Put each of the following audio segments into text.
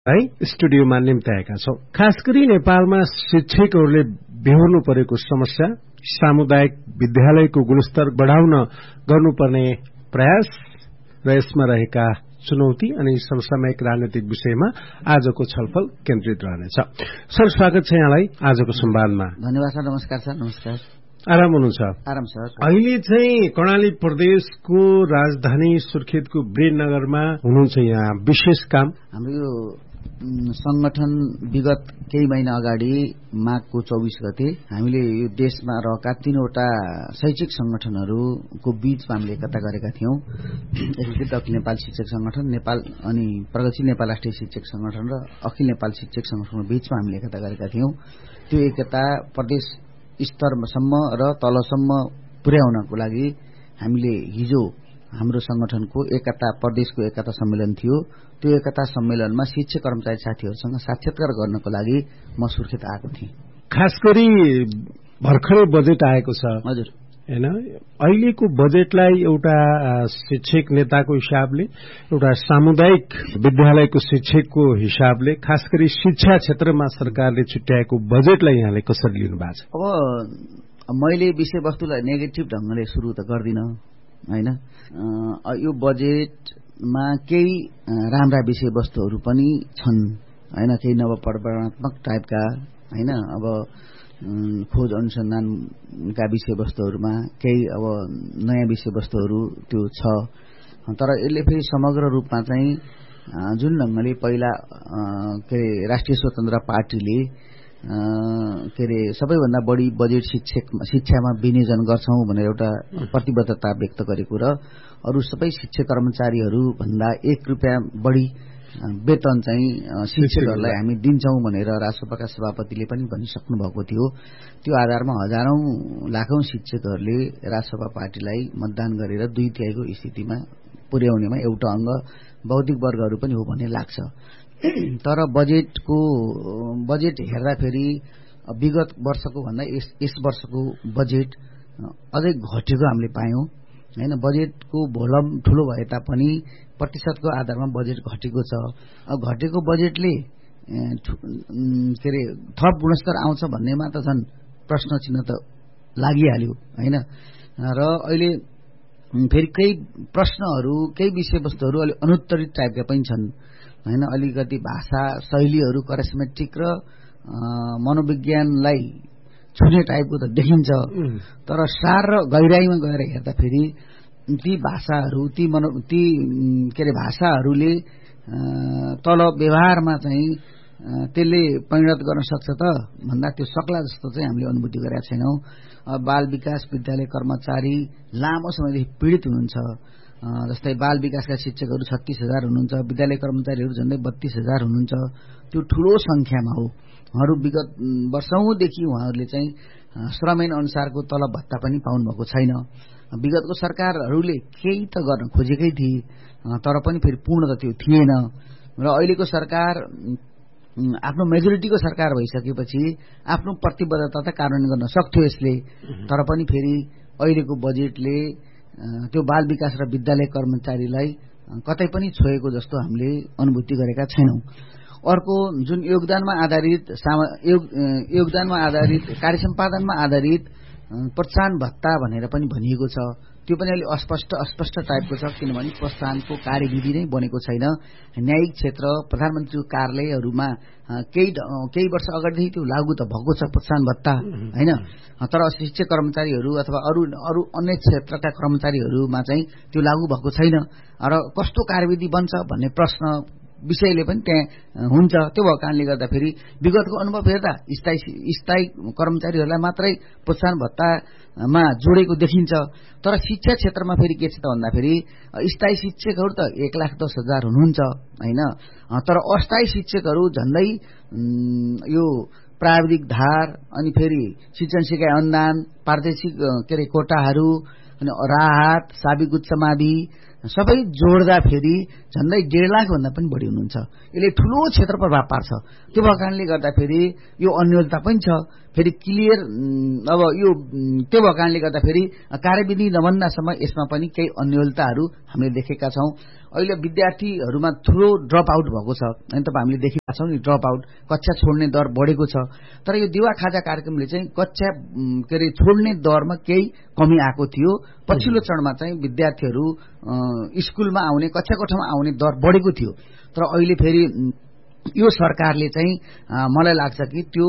है स्टुडियोमा निम्ताएका छौं। खास गरी नेपालमा शिक्षकहरूले बेहोर्नु परेको समस्या, सामुदायिक विद्यालयको गुणस्तर बढाउन गर्नुपर्ने प्रयास र यसमा रहेका चुनौती अनि समसामयिक राजनीतिक विषयमा आजको छलफल केन्द्रित रहनेछ। सर, स्वागत छ यहाँलाई आजको संवादमा। धन्यवाद सर। नमस्कार सर। नमस्कार। आराम हुनुहुन्छ? आराम सर। अहिले चाहिँ कर्णाली प्रदेशको राजधानी सुर्खेतको वीरनगरमा हुनुहुन्छ। यहाँ विशेष काम हाम्रो यो संगठन विगत केही महिना अगाडि माघको 24 गते हामीले यो देशमा रहेका 3वटा शैक्षिक संगठनहरूको बीचमा हामीले एकता गरेका थियौं। एकीकृत अखिल नेपाल शिक्षक संगठन, नेपाल अनि प्रगतिशील नेपाल राष्ट्रिय शिक्षक संगठन र अखिल नेपाल शिक्षक संगठनको बीचमा हामीले एकता गरेका थियौं। त्यो एकता प्रदेश स्तरसम्म र तलसम्म पुर्याउनको लागि हामीले हिजो हाम्रो संगठनको एकता प्रदेशको एकता सम्मेलन थियो। त्यो एकता सम्मेलनमा शिक्षक कर्मचारी साथीहरूसँग साक्षात्कार गर्नको लागि म सुर्खेत आएको थिएँ। खास गरी भर्खरै बजेट आएको छ हजुर हैन? अहिलेको बजेटलाई एउटा शिक्षक नेताको हिसाबले, एउटा सामुदायिक विद्यालयको शिक्षकको हिसाबले, खास गरी शिक्षा क्षेत्रमा सरकारले छुट्याएको बजेटलाई यहाँले कसरी लिनु भएको छ? अब मैले विषयवस्तुलाई नेगेटिभ ढंगले सुरु त गर्दिन हैन। यो बजेटमा केही राम्रा विषयवस्तुहरू पनि छन् हैन, केही नवप्रवर्तनात्मक टाइपका हैन। अब खोज अनुसन्धानका विषयवस्तुहरूमा केही अब नयाँ विषयवस्तुहरू त्यो छ। तर यसले फेरि समग्र रूपमा चाहिँ जुन ढंगले पहिला के अरे राष्ट्रिय स्वतन्त्र पार्टीले के अरे सबैभन्दा बढी बजेट शिक्षामा विनियोजन गर्छौं भनेर एउटा प्रतिबद्धता व्यक्त गरेको र अरू सबै शिक्षक कर्मचारीहरू भन्दा 1 रुपैयाँ बढी वेतन चाहिँ शिक्षकहरूलाई हामी दिन्छौं भनेर राष्ट्रसभाका सभापतिले पनि भनिसक्नु भएको थियो। त्यो आधारमा हजारौं लाखौं शिक्षकहरूले राष्ट्रसभा पार्टीलाई मतदान गरेर 2/3को स्थितिमा पुर्याउनेमा एउटा अंग बौद्धिक वर्गहरू पनि हो भन्ने लाग्छ। तर बजेट हेर्दाखेरि विगत वर्षको भन्दा यस वर्षको बजेट अझै घटेको हामीले पायौं हैन। बजेटको भोलम ठूलो भए तापनि प्रतिशतको आधारमा बजेट घटेको छ। अब घटेको बजेटले के अरे थप गुणस्तर आउँछ भन्नेमा त झन् प्रश्न चिन्ह त लागिहाल्यो हैन। र अहिले फेरि केही प्रश्नहरू, केही विषयवस्तुहरू अलि अनुत्तरित टाइपका पनि छन् हैन। अलिकति भाषा शैलीहरू करिस्मेटिक र मनोविज्ञानलाई छुने टाइपको त देखिन्छ। तर सार र गहिराईमा गएर हेर्दाखेरि ती भाषाहरू, ती के अरे भाषाहरूले तल व्यवहारमा चाहिँ त्यसले परिणत गर्न सक्छ त भन्दा त्यो सक्ला जस्तो चाहिँ हामीले अनुभूति गरेका छैनौं। बाल विकास विद्यालय कर्मचारी लामो समयदेखि पीडित हुनुहुन्छ। जस्तै बाल विकासका शिक्षकहरू 36,000 हुनुहुन्छ, विद्यालय कर्मचारीहरू झन्डै 32,000 हुनुहुन्छ। त्यो ठूलो संख्यामा हो। उहाँहरू विगत वर्षौंदेखि उहाँहरूले चाहिँ श्रम ऐन अनुसारको तलब भत्ता पनि पाउनु भएको छैन। विगतको सरकारहरूले केही त गर्न खोजेकै थिए, तर पनि फेरि पूर्ण त त्यो थिएन। र अहिलेको सरकार आफ्नो मेजोरिटीको सरकार भइसकेपछि आफ्नो प्रतिबद्धता त कार्यान्वयन गर्न सक्थ्यो यसले। तर पनि फेरि अहिलेको बजेटले त्यो बाल विकास र विद्यालय कर्मचारीलाई कतै पनि छोएको जस्तो हामीले अनुभूति गरेका छैनौं। अर्को जुन योगदानमा आधारित कार्य सम्पादनमा आधारित प्रोत्साहन भत्ता भनेर पनि भनिएको छ, त्यो पनि अलि अस्पष्ट टाइपको छ। किनभने प्रोत्साहनको कार्यविधि नै बनेको छैन। न्यायिक क्षेत्र, प्रधानमन्त्रीको कार्यालयहरूमा केही वर्ष अगाडिदेखि त्यो लागू त भएको छ प्रोत्साहन भत्ता हैन। तर शिक्षक कर्मचारीहरू अथवा अरू अन्य क्षेत्रका कर्मचारीहरूमा चाहिँ त्यो लागू भएको छैन। र कस्तो कार्यविधि बन्छ भन्ने प्रश्न विषयले पनि त्यहाँ हुन्छ। त्यो भएको कारणले गर्दाखेरि विगतको अनुभव हेर्दा स्थायी कर्मचारीहरूलाई मात्रै प्रोत्साहन भत्तामा जोडेको देखिन्छ। तर शिक्षा क्षेत्रमा फेरि के छ त भन्दाखेरि स्थायी शिक्षकहरू त 1,10,000 हुनुहुन्छ हैन। तर अस्थायी शिक्षकहरू झन्डै यो प्राविधिक धार अनि फेरि शिक्षण सिकाइ अनुदान, प्रादेशिक के अरे कोटाहरू अनि राहत, साबिक उच्च मावि सबै जोड्दा फेरि झन्डै 1.5 लाख भन्दा पनि बढी हुनुहुन्छ। यसले ठूलो क्षेत्र प्रभाव पार्छ। त्यो भएको कारणले गर्दा फेरि यो अन्योलता पनि छ। फेरि क्लियर अब यो त्यो भएको कारणले गर्दा फेरि कार्यविधि नबन्दासम्म यसमा पनि केही अन्योलताहरू हामीले देखेका छौं। अहिले विद्यार्थीहरूमा ठुलो ड्रप आउट भएको छ हैन तपाईँ हामीले देखिरहेका छौं नि ड्रप आउट कक्षा छोड्ने दर बढेको छ तर यो दिवा खाजा कार्यक्रमले चाहिँ कक्षा छोड्ने दरमा केही कमी आएको थियो पछिल्लो चरणमा चाहिँ विद्यार्थीहरू स्कुलमा आउने कक्षा कोठामा आउने दर बढेको थियो तर अहिले फेरि यो सरकारले चाहिँ मलाई लाग्छ कि त्यो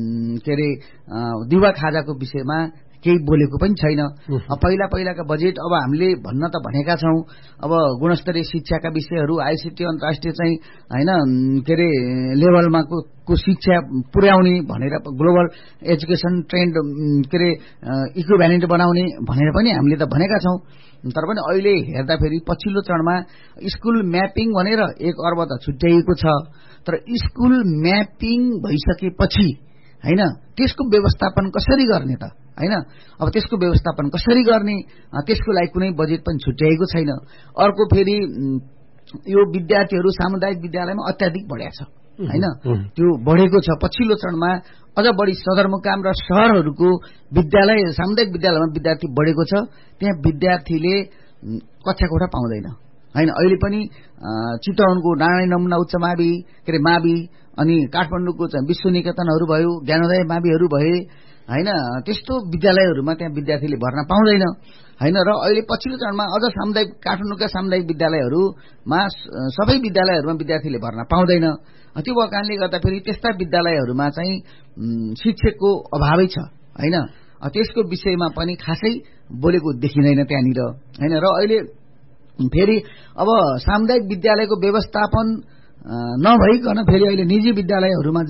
दिवा खाजाको विषयमा केही बोलेको पनि छैन पहिलाका बजेट अब हामीले भन्न त भनेका छौं अब गुणस्तरीय शिक्षाका विषयहरू आईसीटी अन्तर्राष्ट्रिय चाहिँ हैन लेभलमा को शिक्षा पुर्याउने भनेर ग्लोबल एजुकेसन ट्रेन्ड इक्विभ्यालेन्ट बनाउने भनेर पनि हामीले त भनेका छौं तर पनि अहिले हेर्दा फेरि पछिल्लो चरणमा स्कुल म्यापिङ भनेर 1 अर्ब त छुट्याइएको छ तर स्कुल म्यापिङ भइसकेपछि हैन त्यसको व्यवस्थापन कसरी गर्ने त हैन अब त्यसको व्यवस्थापन कसरी गर्ने त्यसको लागि कुनै बजेट पनि छुट्याएको छैन अर्को फेरि यो विद्यार्थीहरू सामुदायिक विद्यालयमा अत्याधिक बढ्या छ हैन त्यो बढेको छ पछिल्लो चरणमा अझ बढी सदरमुकाम र शहरहरूको विद्यालय सामुदायिक विद्यालयमा विद्यार्थी बढेको छ त्यहाँ विद्यार्थीले कक्षा कोठा पाउँदैन हैन अहिले पनि चितवनको डाँडे नमुना उच्च मावि मावि अनि काठमाडौँको चाहिँ विश्वनिकेतनहरू भयो ज्ञानोदय माविहरू भए हैन त्यस्तो विद्यालयहरूमा त्यहाँ विद्यार्थीले भर्ना पाउँदैन हैन र अहिले पछिल्लो चरणमा अझ सामुदायिक काठमाडौँका सामुदायिक विद्यालयहरूमा सबै विद्यालयहरूमा विद्यार्थीले भर्ना पाउँदैन त्यो भएको कारणले गर्दा फेरि त्यस्ता विद्यालयहरूमा चाहिँ शिक्षकको अभावै छ हैन त्यसको विषयमा पनि खासै बोलेको देखिँदैन त्यहाँनिर हैन र अहिले फेरि अब सामुदायिक विद्यालयको व्यवस्थापन नभइकन फेरि अहिले निजी विद्यालयहरूमा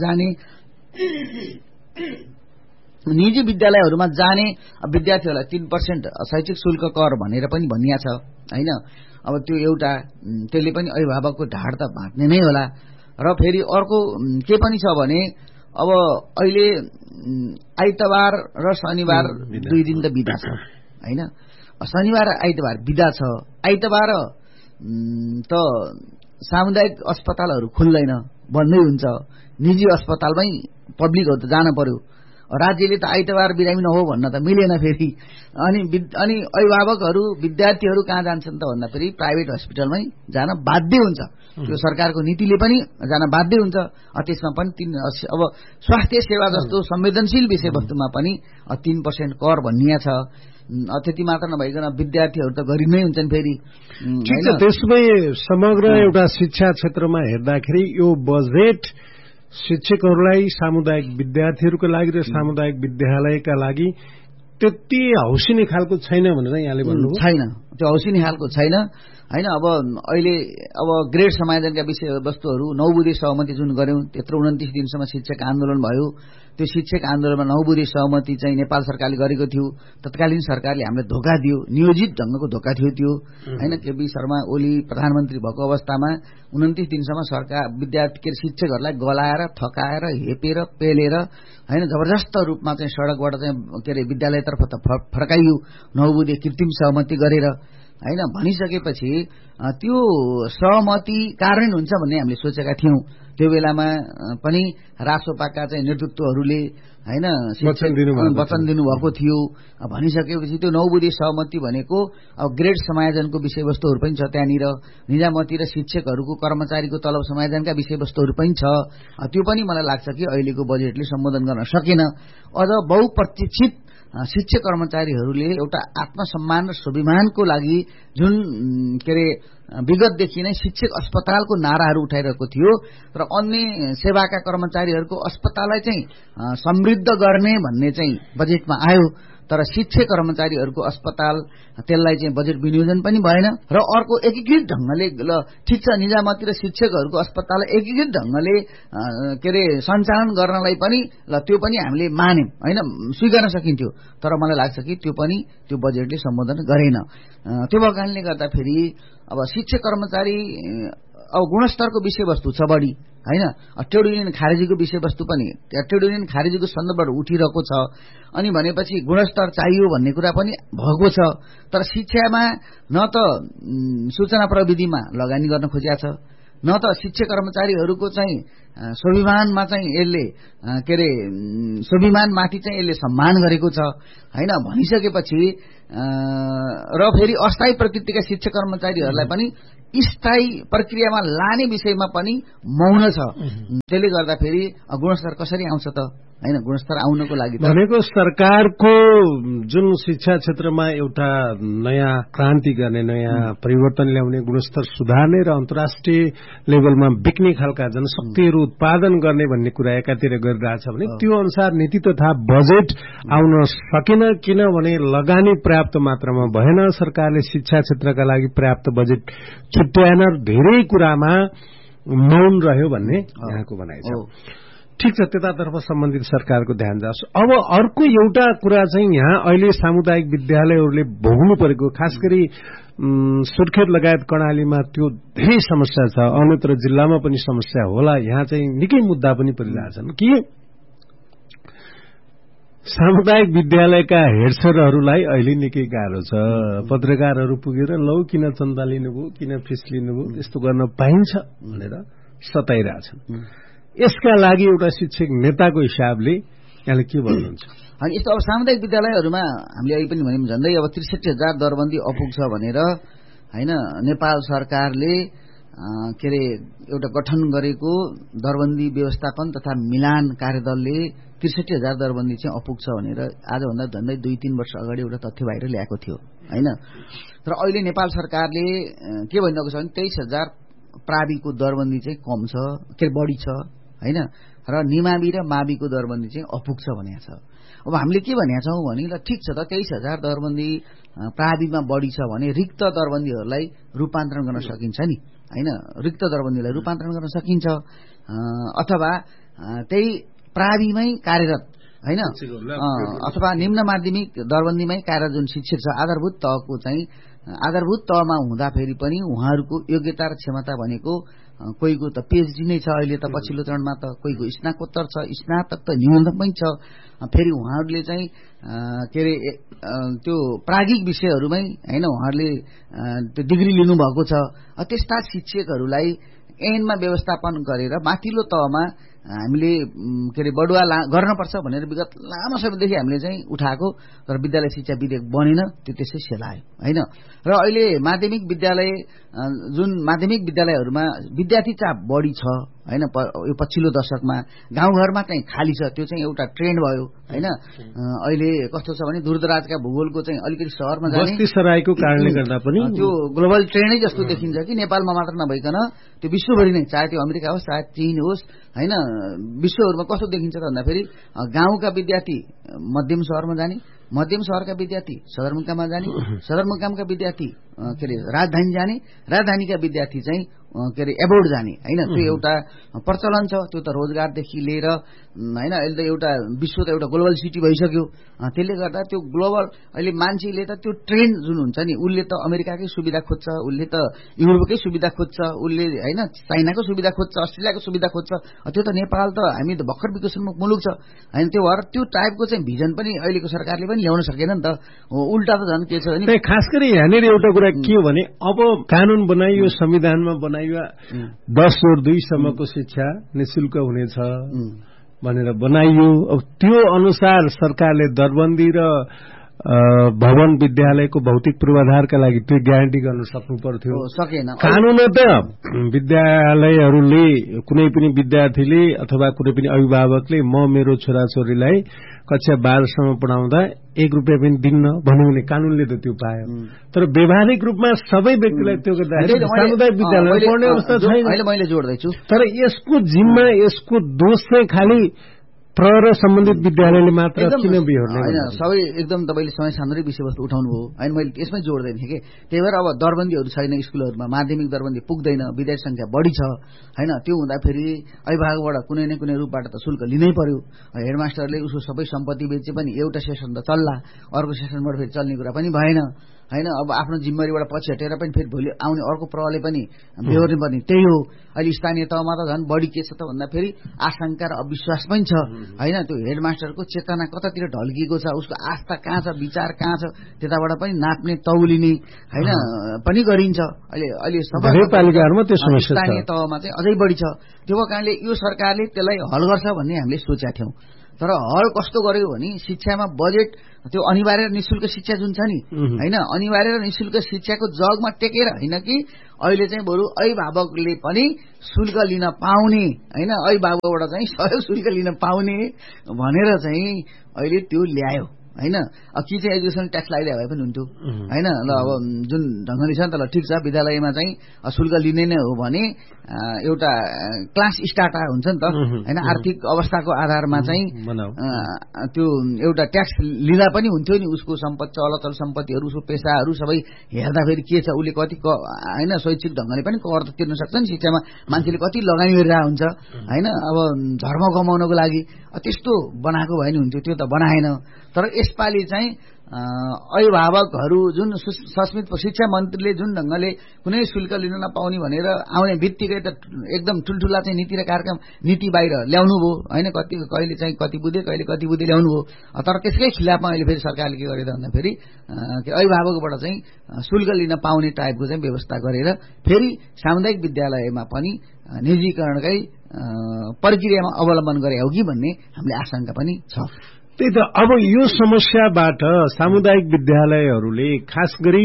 जाने विद्यार्थीहरूलाई 3% शैक्षिक शुल्क कर भनेर पनि भनिया छ हैन अब त्यो एउटा त्यसले पनि अभिभावकको ढाड त भाट्ने नै होला र फेरि अर्को के पनि छ भने अब अहिले आइतबार र शनिबार 2 दिन त बिदा छ हैन शनिबार र आइतबार बिदा छ आइतबार त सामुदायिक अस्पतालहरू खुल्दैन बन्दै हुन्छ निजी अस्पतालमै पब्लिकहरू त जान पर्यो राज्यले त आइतबार बिरामी नहो भन्न त मिलेन फेरि अनि अभिभावकहरू विद्यार्थीहरू कहाँ जान्छन् त भन्दा फेरि प्राइभेट हस्पिटलमै जान बाध्य हुन्छ त्यो सरकारको नीतिले पनि जान बाध्य हुन्छ त्यसमा पनि अब स्वास्थ्य सेवा जस्तो संवेदनशील विषयवस्तुमा पनि 3% कर भनिया छ त्यति मात्र नभइकन विद्यार्थीहरू त गरिब नै हुन्छन् फेरि त्यसमै समग्र एउटा शिक्षा क्षेत्रमा हेर्दाखेरि यो बजेट शिक्षकहरूलाई सामुदायिक विद्यार्थीहरूका लागि र सामुदायिक विद्यालयका लागि त्यति हौसिने खालको छैन भनेर यहाँले भन्नुभयो छैन त्यो हौसिने खालको छैन हैन अब अहिले अब ग्रेड समायोजनका विषयवस्तुहरू 9 बुँदे सहमति जुन गर्यौं त्यत्रो 29 दिनसम्म शिक्षक आन्दोलन भयो त्यो शिक्षक आन्दोलनमा 9 बुँदे सहमति चाहिँ नेपाल सरकारले गरेको थियो तत्कालीन सरकारले हामीलाई धोका दियो नियोजित ढंगको धोका थियो त्यो हैन केपी शर्मा ओली प्रधानमन्त्री भएको अवस्थामा 29 दिनसम्म सरकार विद्यार्थी शिक्षकहरूलाई गलाएर थकाएर हेपेर पेलेर हैन जबरजस्त रूपमा चाहिँ सडकबाट चाहिँ विद्यालयतर्फ त फर्काइयो 9 बुँदे कृत्रिम सहमति गरेर हैन भनिसकेपछि त्यो सहमति कार्यान्वयन हुन्छ भन्ने हामीले सोचेका थियौं त्यो बेलामा पनि रासोपाका चाहिँ नेतृत्वहरूले हैन वचन दिनु भएको थियो भनिसकेपछि त्यो 9 बुँदे सहमति भनेको अब ग्रेड समायोजनको विषयवस्तुहरू पनि छ त्यहाँनिर निजामती र शिक्षकहरूको कर्मचारीको तलब समायोजनका विषयवस्तुहरू पनि छ त्यो पनि मलाई लाग्छ कि अहिलेको बजेटले सम्बोधन गर्न सकेन अझ बहुप्रतीक्षित शिक्षक कर्मचारीहरूले एउटा आत्मसम्मान र स्वाभिमानको लागि जुन विगतदेखि नै शिक्षक अस्पतालको नाराहरू उठाइरहेको थियो र अन्य सेवाका कर्मचारीहरूको अस्पताललाई चाहिँ समृद्ध गर्ने भन्ने चाहिँ बजेटमा आयो तर शिक्षक कर्मचारीहरूको अस्पताल त्यसलाई चाहिँ बजेट विनियोजन पनि भएन र अर्को एकीकृत ढंगले ठीक छ निजामती र शिक्षकहरूको अस्पताललाई एकीकृत ढंगले सञ्चालन गर्नलाई पनि त्यो पनि हामीले मान्यौं हैन स्वीकार्न सकिन्थ्यो तर मलाई लाग्छ कि त्यो पनि त्यो बजेटले सम्बोधन गरेन त्यो भएको कारणले गर्दा फेरि अब शिक्षक कर्मचारी अब गुणस्तरको विषयवस्तु छ बढी हैन ट्रेड युनियन खारेजीको विषयवस्तु पनि ट्रेड युनियन खारेजीको सन्दर्भबाट उठिरहेको छ अनि भनेपछि गुणस्तर चाहियो भन्ने कुरा पनि भएको छ तर शिक्षामा न त सूचना प्रविधिमा लगानी गर्न खोजिया छ न त शिक्षक कर्मचारीहरूको चाहिँ स्वाभिमानमा चाहिँ यसले स्वाभिमानमाथि चाहिँ यसले सम्मान गरेको छ हैन भनिसकेपछि र फेरि अस्थायी प्रकृतिका शिक्षक कर्मचारीहरूलाई पनि स्थायी प्रक्रियामा लाने विषयमा पनि मौन छ। त्यसले गर्दाखेरि गुणस्तर कसरी आउँछ त हैन? गुणस्तर आउनको लागि भनेको सरकारको जुन शिक्षा क्षेत्रमा एउटा नयाँ क्रान्ति गर्ने, नयाँ परिवर्तन ल्याउने, गुणस्तर सुधार्ने र अन्तर्राष्ट्रिय लेभलमा बिक्ने खालका जनशक्तिहरू उत्पादन गर्ने भन्ने कुरा एकातिर गरिरहेछ भने त्यो अनुसार नीति तथा बजेट आउन सकेन। किनभने लगानी पर्याप्त मात्रामा भएन, सरकारले शिक्षा क्षेत्रका लागि पर्याप्त बजेट छुट्याएन, धेरै कुरामा मौन रह्यो भन्ने यहाँको भनाइ छ। ठीक छ, त्यतातर्फ सम्बन्धित सरकारको ध्यान जाओस्। अब अर्को एउटा कुरा चाहिँ यहाँ अहिले सामुदायिक विद्यालयहरूले भोग्नु परेको, खास गरी सुर्खेत लगायत कर्णालीमा त्यो धेरै समस्या छ, अन्यत्र जिल्लामा पनि समस्या होला। यहाँ चाहिँ निकै मुद्दा पनि परिरहेछन् कि सामुदायिक विद्यालयका हेडसरहरूलाई अहिले निकै गाह्रो छ। पत्रकारहरू पुगेर लौ किन चन्दा लिनुभयो, किन फिस लिनुभयो, यस्तो गर्न पाइन्छ भनेर सताइरहेछन्। यसका लागि एउटा शिक्षक नेताको हिसाबले यहाँले के भन्नुहुन्छ? अनि यस्तो अब सामुदायिक विद्यालयहरूमा हामीले अहिले पनि भन्यौं झन्डै अब ६३,००० दरबन्दी अपुग्छ भनेर हैन नेपाल सरकारले के अरे एउटा गठन गरेको दरबन्दी व्यवस्थापन तथा मिलान कार्यदलले ६३,००० दरबन्दी चाहिँ अपुग्छ भनेर आजभन्दा झन्डै 2-3 वर्ष अगाडि एउटा तथ्य बाहिर ल्याएको थियो हैन। तर अहिले नेपाल सरकारले के भनिरहेको छ भने २३,००० प्राविको दरबन्दी चाहिँ कम छ, के बढी छ हैन, र निमावि र माविको दरबन्दी चाहिँ अपुग्छ भनेको छ। अब हामीले के भनेका छौं भने ल ठीक छ त २३,००० दरबन्दी प्राविमा बढी छ भने रिक्त दरबन्दीहरूलाई रूपान्तरण गर्न सकिन्छ नि हैन, रिक्त दरबन्दीलाई रूपान्तरण गर्न सकिन्छ, अथवा त्यही प्राविमै कार्यरत हैन, अथवा निम्न माध्यमिक दरबन्दीमै कार्यरत जुन शिक्षक छ आधारभूत तहको चाहिँ आधारभूत तहमा हुँदाखेरि पनि उहाँहरूको योग्यता र क्षमता भनेको कोहीको त पीएचडी नै छ, अहिले त पछिल्लो चरणमा त कोहीको स्नातकोत्तर छ, स्नातक त न्यूनतम पनि छ। फेरि उहाँहरूले चाहिँ के अरे त्यो प्राज्ञिक विषयहरूमै हैन उहाँहरूले त्यो डिग्री लिनुभएको छ। त्यस्ता शिक्षकहरूलाई ऐनमा व्यवस्थापन गरेर माथिल्लो तहमा हामीले के अरे बढुवा गर्नुपर्छ भनेर विगत लामो समयदेखि हामीले चाहिँ उठाएको, तर विद्यालय शिक्षा विधेयक बनेन, त्यो त्यसै सेलायो हैन। र अहिले माध्यमिक विद्यालय जुन माध्यमिक विद्यालयहरूमा विद्यार्थी चाप बढी छ हैन, यो पछिल्लो दशकमा गाउँघरमा चाहिँ खाली छ, त्यो चाहिँ एउटा ट्रेन्ड भयो हैन। अहिले कस्तो छ भने दूरदराजका भूगोलको चाहिँ अलिकति शहरमा जाने बस्ती सराईको कारणले गर्दा पनि त्यो ग्लोबल ट्रेन्डै जस्तो देखिन्छ कि नेपालमा मात्र नभइकन त्यो विश्वभरि नै, चाहे त्यो अमेरिका होस् चाहे चीन होस् हैन, विश्वभरमा कस्तो देखिन्छ त भन्दाखेरि गाउँका विद्यार्थी मध्यम शहरमा जाने, मध्यम शहरका विद्यार्थी सदरमुकाममा जाने, सदरमुकामका विद्यार्थी के अरे राजधानी जाने, राजधानीका विद्यार्थी चाहिँ के अरे एबोर्ड जाने हैन। त्यो एउटा प्रचलन छ, त्यो त रोजगारदेखि लिएर हैन, अहिले त एउटा विश्व त एउटा ग्लोबल सिटी भइसक्यो। त्यसले गर्दा त्यो ग्लोबल अहिले मान्छेले त त्यो ट्रेन्ड जुन हुन्छ नि, उसले त अमेरिकाकै सुविधा खोज्छ, उसले त युरोपकै सुविधा खोज्छ, उसले हैन चाइनाको सुविधा खोज्छ, अस्ट्रेलियाको सुविधा खोज्छ। त्यो त नेपाल त हामी त भर्खर विकसनमुख मुलुक छ हैन। त्यो भएर त्यो टाइपको चाहिँ भिजन पनि अहिलेको सरकारले पनि ल्याउन सकेन नि त, उल्टा त झन् के छ भने खास गरी यहाँनिर एउटा कुरा के हो भने अब कानून बनाइयो, संविधानमा बनाइयो 10/2 सम्मको शिक्षा निशुल्क हुनेछ भनेर बनाइयो। अब त्यो अनुसार सरकारले दरबन्दी र भवन विद्यालयको भौतिक पूर्वाधारका लागि त्यो ग्यारेन्टी गर्न सक्नु पर्थ्यो, सकेन। कानून त विद्यालयहरूले कुनै पनि विद्यार्थीले अथवा कुनै पनि अभिभावकले म मेरो छोराछोरीलाई कक्षा 12 सम्म पढाउँदा 1 रुपियाँ पनि दिन्न भन्यो भने कानूनले त त्यो पायो। तर व्यावहारिक रूपमा सबै व्यक्तिलाई त्यो गर्दाखेरि सामुदायिक विद्यालयमा पढ्ने अवस्था छैन। अहिले मैले जोड्दैछु, तर यसको जिम्मा, यसको दोष चाहिँ खालि प्रहर सम्बन्धित विद्यालयले मात्र किन बिहोर्ने हैन। सबै एकदम तपाईले समय सान्दर्भिक विषयवस्तु उठाउनु भयो हैन, मैले यसमै जोड्दै थिएँ कि त्यही भएर अब दरबन्दीहरू छैन स्कुलहरूमा, माध्यमिक दरबन्दी पुग्दैन, विद्यार्थी संख्या बढी छ हैन। त्यो हुँदाखेरि अभिभावकबाट कुनै न कुनै रूपबाट त शुल्क लिनै पर्यो। हेडमास्टरले उसको सबै सम्पत्ति बेचे पनि एउटा सेसन त चल्ला, अर्को सेसनबाट फेरि चल्ने कुरा पनि भएन हैन। अब आफ्नो जिम्मेवारीबाट पछि हटेर पनि फेरि भोलि आउने अर्को प्रहरले पनि बेहोर्ने पर्ने त्यही हो। अहिले स्थानीय तहमा त झन् बढी के छ त भन्दा फेरि आशंका र अविश्वास पनि छ हैन। त्यो हेडमास्टरको चेतना कतातिर ढल्किएको छ, उसको आस्था कहाँ छ, विचार कहाँ छ, त्यताबाट पनि नाप्ने तौलिने हैन पनि गरिन्छ। अहिले सबै पालिकाहरूमा त्यो समस्या छ, स्थानीय तहमा चाहिँ अझै बढी छ। त्यो कारणले यो सरकारले त्यसलाई हल गर्छ भन्ने हामीले सोचेका थियौं। तर हल कस्तो गर्यो भने शिक्षामा बजेट त्यो अनिवार्य निशुल्क शिक्षा जुन छ नि हैन अनिवार्य र निशुल्क शिक्षाको जगमा टेकेर हैन कि अहिले चाहिँ बरु अभिभावकले पनि शुल्क लिन पाउने हैन अभिभावकबाट चाहिँ सहयोग शुल्क लिन पाउने भनेर चाहिँ अहिले त्यो ल्यायो हैन कि चाहिँ एजुकेसन ट्याक्स लगाइदिए भए पनि हुन्थ्यो हैन ल अब जुन ढङ्गले छ नि त ल ठिक छ विद्यालयमा चाहिँ शुल्क लिने नै हो भने एउटा क्लास स्टार्ट हुन्छ नि त हैन आर्थिक अवस्थाको आधारमा चाहिँ त्यो एउटा ट्याक्स लिँदा पनि हुन्थ्यो नि उसको सम्पत्ति चलचल सम्पत्तिहरू उसको पेसाहरू सबै हेर्दाखेरि के छ उसले कति हैन शैक्षिक ढङ्गले पनि कर त तिर्न सक्छ नि शिक्षामा मान्छेले कति लगानी गरिरहेको हुन्छ हैन अब धर्म कमाउनको लागि त्यस्तो बनाएको भए नि हुन्थ्यो त्यो त बनाएन तर यसपालि चाहिँ अभिभावकहरू जुन संस्कृत शिक्षा मन्त्रीले जुन ढङ्गले कुनै शुल्क लिन नपाउने भनेर आउने बित्तिकै त एकदम ठुल्ठुला चाहिँ नीति र कार्यक्रम नीति बाहिर ल्याउनु भयो हैन कहिले चाहिँ कति बुझे कहिले कति बुझे ल्याउनु भयो तर त्यसकै खिलाफमा अहिले फेरि सरकारले के गर्यो त भन्दाखेरि अभिभावकबाट चाहिँ शुल्क लिन पाउने टाइपको चाहिँ व्यवस्था गरेर फेरि सामुदायिक विद्यालयमा पनि निजीकरणकै प्रक्रियामा अवलम्बन गरे हो कि भन्ने हामीले आशंका पनि छ। त्यही त अब यो समस्याबाट सामुदायिक विद्यालयहरूले खास गरी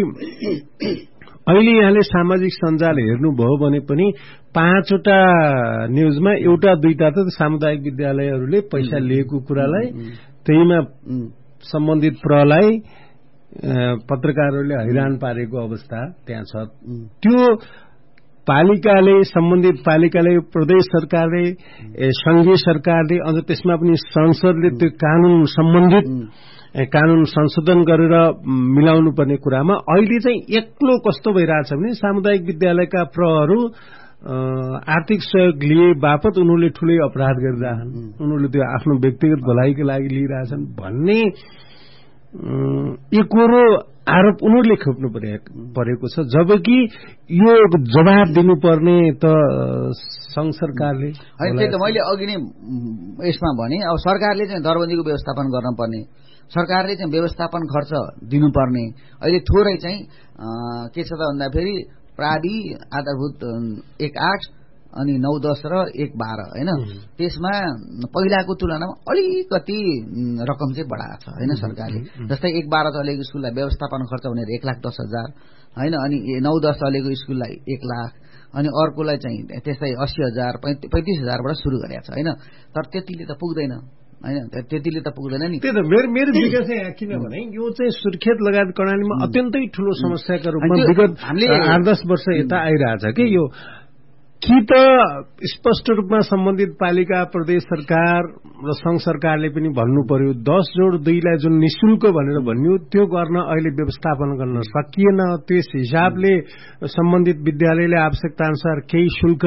अहिले यहाँले सामाजिक सञ्जाल हेर्नुभयो भने पनि 5वटा न्यूजमा एउटा दुईटा त सामुदायिक विद्यालयहरूले पैसा लिएको कुरालाई त्यहीमा सम्बन्धित प्रलाई पत्रकारहरूले हैरान पारेको अवस्था त्यहाँ छ। त्यो पालिकाले सम्बन्धित पालिकाले प्रदेश सरकारले संघीय सरकारले अझ त्यसमा पनि संसदले त्यो कानून सम्बन्धित कानून संशोधन गरेर मिलाउनु पर्ने कुरामा अहिले चाहिँ एक्लो कस्तो भइरहेछ भने सामुदायिक विद्यालयका प्रहरू आर्थिक सहयोग लिए बापत उनीहरूले ठूलै अपराध गरिरहेछन् उनीहरूले त्यो आफ्नो व्यक्तिगत भलाइको लागि लिइरहेछन् भन्ने एकरो आरोप उनीहरूले खोप्नु परेको छ जबकि यो जवाब दिनुपर्ने त संघ सरकारले त्यही त मैले अघि नै यसमा भने अब सरकारले चाहिँ दरबन्दीको व्यवस्थापन गर्न पर्ने सरकारले चाहिँ व्यवस्थापन खर्च दिनुपर्ने अहिले थोरै चाहिँ के छ त भन्दाखेरि प्रावि आधारभूत 1.8 अनि 9-10 र 1.12 हैन त्यसमा पहिलाको तुलनामा अलिकति रकम चाहिँ बढाएको छ हैन सरकारले जस्तै 1.12 चलेको स्कुललाई व्यवस्थापन खर्च भनेर 1,10,000 हैन अनि 9-10 चलेको स्कुललाई 1 लाख अनि अर्कोलाई चाहिँ त्यस्तै 80,000 35,000 बाट सुरु गरेको छ हैन तर त्यतिले त पुग्दैन हैन त्यतिले त पुग्दैन नि। त्यही त मेरो जिज्ञासा यहाँ किनभने यो चाहिँ सुर्खेत लगायत कर्णालीमा अत्यन्तै ठूलो समस्याका रूपमा विगत 8-10 वर्ष यता आइरहेछ कि यो कि त स्पष्ट रूपमा सम्बन्धित पालिका प्रदेश सरकार र संघ सरकारले पनि भन्नु पर्यो 10/2 लाई जुन निशुल्क भनेर भन्यो त्यो गर्न अहिले व्यवस्थापन गर्न सकिएन त्यस हिसाबले सम्बन्धित विद्यालयले आवश्यकता अनुसार केही शुल्क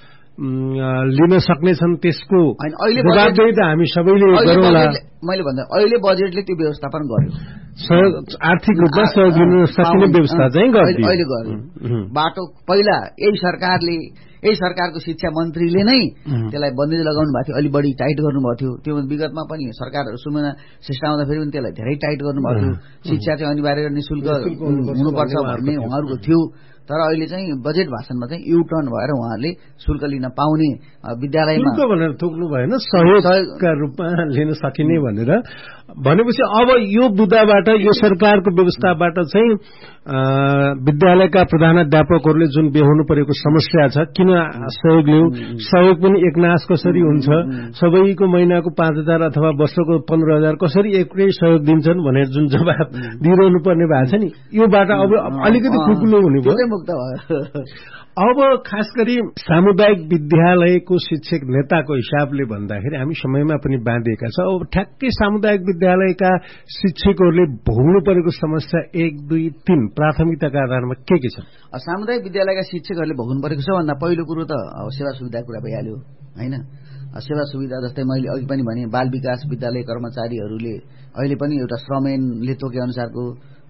लिन सक्नेछन् त्यसको जवाबदेही त हामी सबैले गरौँला। मैले भन्दा अहिले बजेटले त्यो व्यवस्थापन गर्यो आर्थिक रूपमा सहयोग लिन सकिने व्यवस्था चाहिँ गर्यो अहिले गर्यो बाटो पहिला यही सरकारको शिक्षा मन्त्रीले नै त्यसलाई बन्देज लगाउनु भएको थियो अलि बढी टाइट गर्नुभएको थियो त्यो विगतमा पनि सरकारहरू सुमना सिस्टम आउँदाखेरि पनि त्यसलाई धेरै टाइट गर्नुभएको थियो शिक्षा चाहिँ अनिवार्य निशुल्क हुनुपर्छ भन्ने उहाँहरूको थियो तर अहिले चाहिँ बजेट भाषणमा चाहिँ युटर्न भएर उहाँहरूले शुल्क लिन पाउने विद्यालयमा शुल्क भनेर थोक्नु भएन सहयोगका रूपमा लिन सकिने भनेर भनेपछि अब यो बुदाबाट यो सरकारको व्यवस्थाबाट चाहिँ विद्यालयका प्रधानाध्यापकहरूले जुन बेहोर्नु परेको समस्या छ किन सहयोग लिऊ सहयोग पनि एकनाश कसरी हुन्छ सबैको महिनाको 5,000 अथवा वर्षको 15,000 कसरी एकै सहयोग दिन्छन् भनेर जुन जवाब दिइरहनु पर्ने भएको छ नि योबाट अब अलिकति खुकुलो हुने भयो। अब खास गरी सामुदायिक विद्यालयको शिक्षक नेताको हिसाबले भन्दाखेरि हामी समयमा पनि बाँधिएका छ अब ठ्याक्कै सामुदायिक विद्यालयका शिक्षकहरूले भोग्नु परेको समस्या 1, 2, 3 प्राथमिकताका आधारमा के छ? सामुदायिक विद्यालयका शिक्षकहरूले भोग्नु परेको सबभन्दा पहिलो कुरो त सेवा सुविधा कुरा भइहाल्यो हैन सेवा सुविधा जस्तै मैले अघि पनि भने बाल विकास विद्यालय कर्मचारीहरूले अहिले पनि एउटा श्रम ऐनले तोके अनुसारको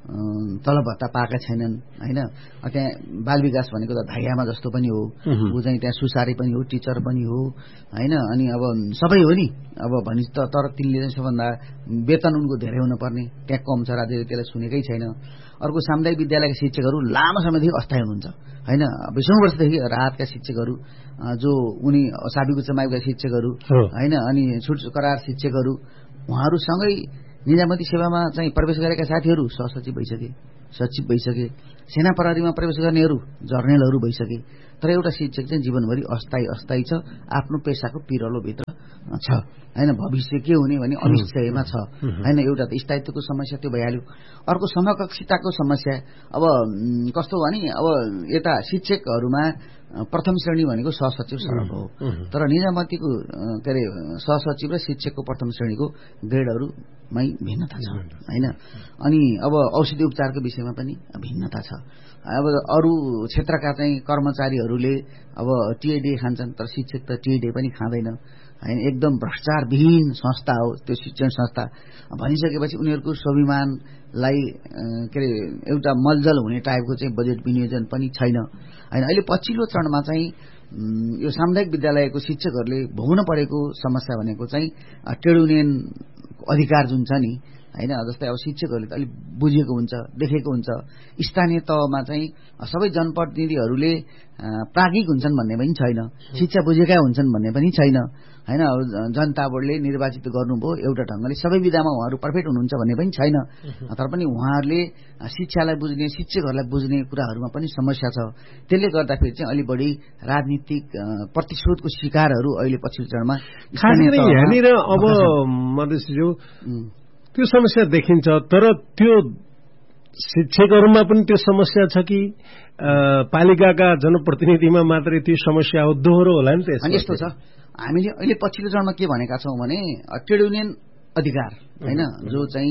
तलब भत्ता पाएका छैनन् हैन। त्यहाँ बाल विकास भनेको त धाइयामा जस्तो पनि हो, ऊ चाहिँ त्यहाँ सुसारे पनि हो, टिचर पनि हो हैन। अनि अब सबै हो नि अब भनि त, तर तिनले चाहिँ सबभन्दा वेतन उनको धेरै हुनुपर्ने, त्यहाँ कम छ, राज्यले त्यसलाई सुनेकै छैन। अर्को सामुदायिक विद्यालयका शिक्षकहरू लामो समयदेखि अस्थायी हुनुहुन्छ हैन, 20औं वर्षदेखि राहतका शिक्षकहरू जो उनी साबिक उच्च माविका शिक्षकहरू हैन, अनि छुट करार शिक्षकहरू, उहाँहरूसँगै निजामती सेवामा चाहिँ प्रवेश गरेका साथीहरू सहसचिव भइसके, सचिव भइसके, सेना प्रहरीमा प्रवेश गर्नेहरू जर्नेलहरू भइसके। तर एउटा शिक्षक चाहिँ जीवनभरि अस्थायी छ, आफ्नो पेसाको पिरलोभित्र छ हैन। भविष्य के हुने भने अनिश्चयमा छ हैन। एउटा त स्थायित्वको समस्या त्यो भइहाल्यो। अर्को समकक्षताको समस्या। अब कस्तो भने अब यता शिक्षकहरूमा प्रथम श्रेणी भनेको सहसचिव सडक हो, तर निजामतीको के अरे सहसचिव र शिक्षकको प्रथम श्रेणीको ग्रेडहरूमै भिन्नता छ हैन। अनि अब औषधि उपचारको विषयमा पनि भिन्नता छ। अब अरू क्षेत्रका चाहिँ कर्मचारीहरूले अब टिएडे खान्छन्, तर शिक्षक त टिएडे पनि खाँदैन हैन। एकदम भ्रष्टाचारविहीन संस्था हो त्यो शिक्षण संस्था। भनिसकेपछि उनीहरूको स्वाभिमानलाई के अरे एउटा मलजल हुने टाइपको चाहिँ बजेट विनियोजन पनि छैन हैन। अहिले पछिल्लो चरणमा चाहिँ यो सामुदायिक विद्यालयको शिक्षकहरूले भोग्न परेको समस्या भनेको चाहिँ ट्रेड युनियन अधिकार जुन छ नि हैन। जस्तै अब शिक्षकहरूले त अलिक बुझेको हुन्छ, देखेको हुन्छ। स्थानीय तहमा चाहिँ सबै जनप्रतिनिधिहरूले प्राज्ञिक हुन्छन् भन्ने पनि छैन, शिक्षा बुझेका हुन्छन् भन्ने पनि छैन हैन। जनता बोर्डले निर्वाचित गर्नुभयो एउटा ढङ्गले, सबै विधामा उहाँहरू पर्फेक्ट हुनुहुन्छ भन्ने पनि छैन। तर पनि उहाँहरूले शिक्षालाई बुझ्ने, शिक्षकहरूलाई बुझ्ने कुराहरूमा पनि समस्या छ। त्यसले गर्दाखेरि चाहिँ अलि बढी राजनीतिक प्रतिशोधको शिकारहरू अहिले पछिल्लो चरणमा यहाँनिर अब मधेसज्यू त्यो समस्या देखिन्छ। तर त्यो शिक्षकहरूमा पनि त्यो समस्या छ कि पालिकाका जनप्रतिनिधिमा मात्रै त्यो समस्या हो, दोहोरो होला नि त? यस्तो छ, हामीले अहिले पछिल्लो चरणमा के भनेका छौँ भने ट्रेड युनियन अधिकार हैन, जो चाहिँ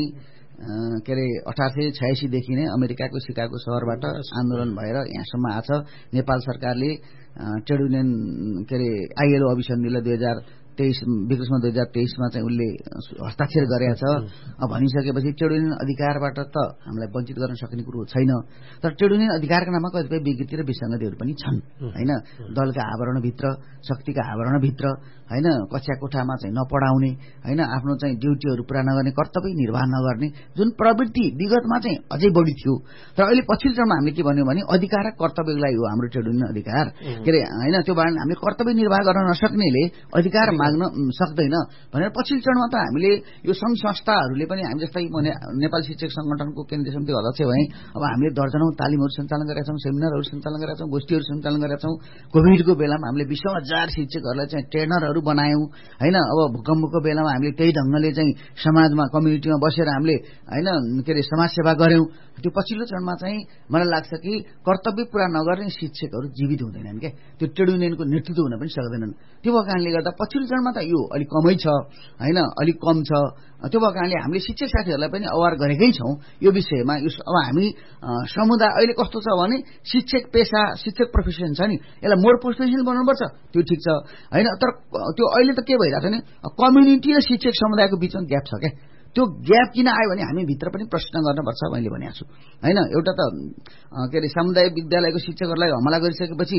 के अरे 1886 देखि नै अमेरिकाको सिकागो शहरबाट आन्दोलन भएर यहाँसम्म आछ। नेपाल सरकारले ट्रेड युनियन के अरे आईएलओ अभिसन्धिलाई 2023 विक्रममा 2023 मा चाहिँ उनले हस्ताक्षर गरेका छ। भनिसकेपछि ट्रेड युनियन अधिकारबाट त हामीलाई वञ्चित गर्न सक्ने कुरो छैन। तर ट्रेड युनियन अधिकारका नाममा कतिपय विकृति र विसङ्गतिहरू पनि छन् हैन। दलका आवरणभित्र, शक्तिका आवरणभित्र हैन, कक्षा कोठामा चाहिँ नपढाउने हैन, आफ्नो चाहिँ ड्युटीहरू पूरा नगर्ने, कर्तव्य निर्वाह नगर्ने जुन प्रवृत्ति विगतमा चाहिँ अझै बढी थियो। तर अहिले पछिल्लो चरणमा हामीले के भन्यौँ भने अधिकार र कर्तव्यको लागि हो हाम्रो ट्रेड युनियन अधिकार के अरे हैन। त्यो कारण हामीले कर्तव्य निर्वाह गर्न नसक्नेले अधिकार माग्न सक्दैन भनेर पछिल्लो चरणमा त हामीले यो सङ्घ संस्थाहरूले पनि, हामी जस्तै म नेपाल शिक्षक संगठनको केन्द्रीय समितिको अध्यक्ष भएँ। अब हामीले दर्जनौं तालिमहरू सञ्चालन गरेका छौँ, सेमिनारहरू सञ्चालन गरेका छौँ, गोष्ठीहरू सञ्चालन गरेका छौँ। कोभिडको बेलामा हामीले 20,000 शिक्षकहरूलाई चाहिँ ट्रेनरहरू बनायौं हैन। अब भूकम्पको बेलामा हामीले त्यही ढङ्गले चाहिँ समाजमा, कम्युनिटीमा बसेर हामीले हैन के अरे समाजसेवा गर्यौं। त्यो पछिल्लो चरणमा चाहिँ मलाई लाग्छ कि कर्तव्य पूरा नगर्ने शिक्षकहरू जीवित हुँदैनन् क्या, त्यो ट्रेड युनियनको नेतृत्व हुन पनि सक्दैनन्। त्यो भएको कारणले गर्दा पछिल्लो चरणमा त यो अलिक कमै छ हैन, अलिक कम छ। त्यो भएको कारणले हामीले शिक्षक साथीहरूलाई पनि अवार गरेकै छौँ यो विषयमा। अब हामी समुदाय अहिले कस्तो छ भने शिक्षक पेसा, शिक्षक प्रोफेसन छ नि, यसलाई मोर प्रोफेसनल बनाउनुपर्छ, त्यो ठिक छ हैन। तर त्यो अहिले त के भइरहेको छ भने कम्युनिटी र शिक्षक समुदायको बीचमा ग्याप छ क्या। त्यो ग्याप किन आयो भने हामी भित्र पनि प्रश्न गर्नुपर्छ मैले भनेको छु हैन। एउटा त के अरे सामुदायिक विद्यालयको शिक्षकहरूलाई हमला गरिसकेपछि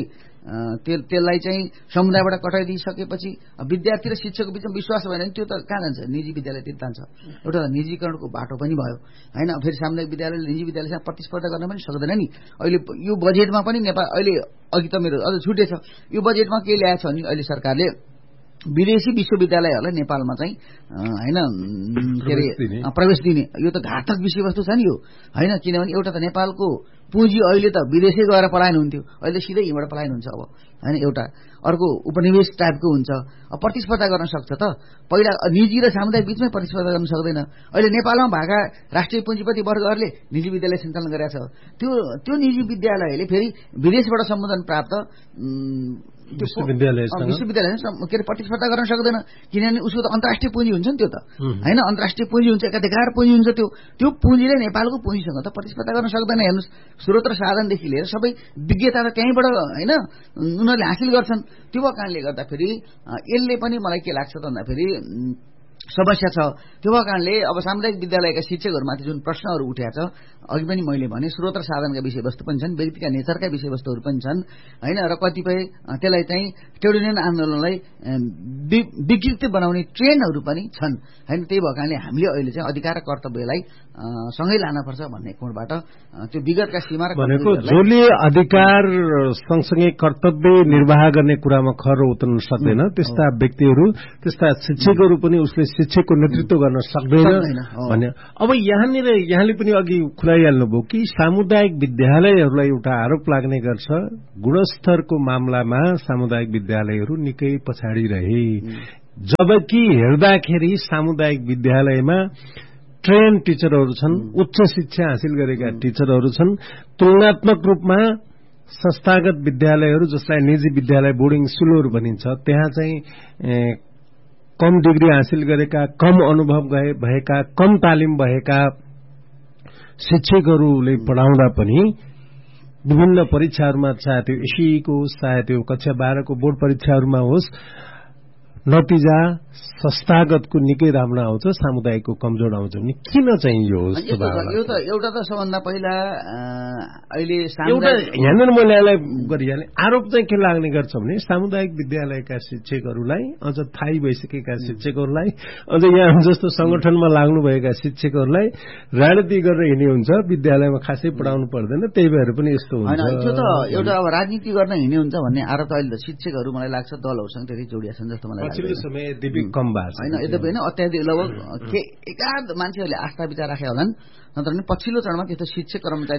त्यसलाई चाहिँ समुदायबाट कटाइदिइसकेपछि विद्यार्थी र शिक्षकको बीचमा विश्वास भएन भने त्यो त कहाँ जान्छ, निजी विद्यालयतिर जान्छ। एउटा निजीकरणको बाटो पनि भयो हैन। फेरि सामुदायिक विद्यालयले निजी विद्यालयसँग प्रतिस्पर्धा गर्न पनि सक्दैन नि। अहिले यो बजेटमा पनि नेपाल अहिले अघि त मेरो अझ छुटेछ, यो बजेटमा के ल्याएछ भने अहिले सरकारले विदेशी विश्वविद्यालयहरूलाई नेपालमा चाहिँ हैन के अरे प्रवेश दिने, यो त घातक विषयवस्तु छ नि यो हैन। किनभने एउटा त नेपालको पुँजी अहिले त विदेशै गएर पलायन हुन्थ्यो, अहिले सिधै यहीँबाट पलायन हुन्छ अब हैन। एउटा अर्को उपनिवेश टाइपको हुन्छ। अब प्रतिस्पर्धा गर्न सक्छ त, पहिला निजी र सामुदायिक बीचमै प्रतिस्पर्धा गर्न सक्दैन। अहिले नेपालमा भएका राष्ट्रिय पुँजीपति वर्गहरूले निजी विद्यालय सञ्चालन गरेका छ। त्यो निजी विद्यालयले फेरि विदेशबाट सम्बोधन प्राप्त विश्वविद्यालय के अरे प्रतिस्पर्धा गर्न सक्दैन, किनभने उसको त अन्तर्राष्ट्रिय पुँजी हुन्छ नि त्यो त हैन। अन्तर्राष्ट्रिय पुँजी हुन्छ, एकाधिकार पुँजी हुन्छ। त्यो पुँजीले नेपालको पुँजीसँग त प्रतिस्पर्धा गर्न सक्दैन। हेर्नुहोस्, स्रोत र साधनदेखि लिएर सबै विज्ञता त त्यहीँबाट हैन उनीहरूले हासिल गर्छन्। त्यो कारणले गर्दाखेरि यसले पनि मलाई के लाग्छ त भन्दाखेरि समस्या छ। त्यो भएको कारणले अब सामुदायिक विद्यालयका शिक्षकहरूमाथि जुन प्रश्नहरू उठेका छ, अघि पनि मैले भने स्रोत र साधनका विषयवस्तु पनि छन्, व्यक्तिका नेचरका विषयवस्तुहरू पनि छन् हैन, र कतिपय त्यसलाई चाहिँ ट्रेड युनियन आन्दोलनलाई विकृत बनाउने ट्रेन्डहरू पनि छन् हैन। त्यही भएको कारणले हामीले अहिले चाहिँ अधिकार र कर्तव्यलाई सँगै लानुपर्छ भन्ने कोणबाट त्यो विगतका सीमा र भनेको जसले अधिकार सँगसँगै कर्तव्य निर्वाह गर्ने कुरामा खर उत्रन सक्दैन त्यस्ता व्यक्तिहरू, त्यस्ता शिक्षकहरू पनि उसले शिक्षकको नेतृत्व गर्न सक्दैन भन्ने। अब यहाँले पनि अघि खुलाइहाल्नुभयो कि सामुदायिक विद्यालयहरूलाई एउटा आरोप लाग्ने गर्छ, गुणस्तरको मामलामा सामुदायिक विद्यालयहरू निकै पछाडि रहे, जबकि हेर्दाखेरि सामुदायिक विद्यालयमा ट्रेन टिचरहरू छन्, उच्च शिक्षा हासिल गरेका टिचरहरू छन्। तुलनात्मक रूपमा संस्थागत विद्यालयहरू जसलाई निजी विद्यालय बोर्डिङ स्कुलहरू भनिन्छ, त्यहाँ चाहिँ कम डिग्री हासिल गरेका, कम अनुभव भएका, कम तालिम भएका शिक्षकहरूले पढाउँदा पनि विभिन्न परीक्षाहरूमा, चाहे त्यो एसईको होस्, चाहे त्यो कक्षा 12 को बोर्ड परीक्षाहरूमा होस्, नतिजा संस्थागतको निकै राम्रो आउँछ, सामुदायिकको कमजोर आउँछ भने किन चाहिँ यो होस्? एउटा त सबभन्दा पहिला अहिले यहाँनिर मैले यसलाई गरिहालेँ, आरोप चाहिँ के लाग्ने गर्छ भने सामुदायिक विद्यालयका शिक्षकहरूलाई, अझ थाहै भइसकेका शिक्षकहरूलाई, अझ यहाँ जस्तो संगठनमा लाग्नुभएका शिक्षकहरूलाई राजनीति गरेर हिँड्ने हुन्छ, विद्यालयमा खासै पढाउनु पर्दैन, त्यही भएर पनि यस्तो हुन्छ। त्यो त एउटा अब राजनीति गर्न हिँड्ने हुन्छ भन्ने आरोप अहिले त शिक्षकहरू मलाई लाग्छ दलहरूसँग धेरै जोडिया छन् जस्तो मलाई लाग्छ। कम भएको होइन, यद्यपि होइन अत्याधिक लगभग एकाध मान्छेहरूले आस्था विचार राखे होलान्, नत्र पनि पछिल्लो चरणमा त्यस्तो शिक्षक कर्मचारी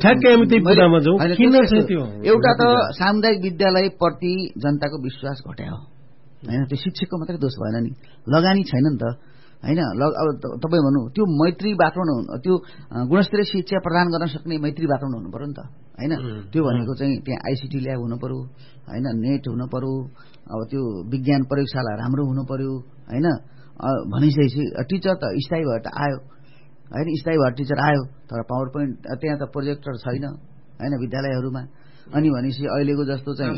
एउटा त सामुदायिक विद्यालयप्रति जनताको विश्वास घट्यायो होइन, त्यो शिक्षकको मात्रै दोष भएन नि, लगानी छैन नि त होइन। अब तपाईँ भन्नु त्यो मैत्री वातावरण, त्यो गुणस्तरीय शिक्षा प्रदान गर्न सक्ने मैत्री वातावरण हुनु पर्यो नि त होइन। त्यो भनेको चाहिँ त्यहाँ आइसिटी ल्याब हुनु पर्यो होइन, नेट हुनु पर्यो, अब त्यो विज्ञान प्रयोगशाला राम्रो हुनु पर्यो होइन। भनिसकेपछि टिचर त स्थायी भएर त आयो होइन, स्थायी भएर टिचर आयो, तर पावर पोइन्ट त्यहाँ त प्रोजेक्टर छैन होइन विद्यालयहरूमा। अनि भनेपछि अहिलेको जस्तो चाहिँ